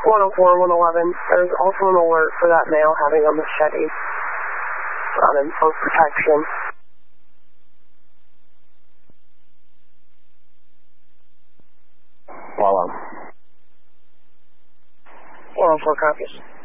104, 111. There's also an alert for that male having a machete on him for protection. Well, 104 copies.